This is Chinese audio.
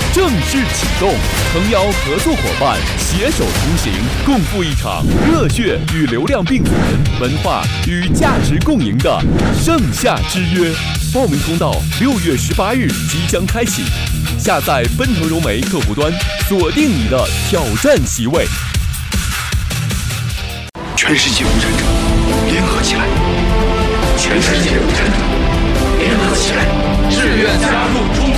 正式启动，诚邀合作伙伴携手同行，共赴一场热血与流量并存、文化与价值共赢的盛夏之约。报名通道6月18日即将开启，下载奔腾融媒客户端，锁定你的挑战席位。 全世界无产者，联合起来！全世界无产者，联合起来！志愿加入中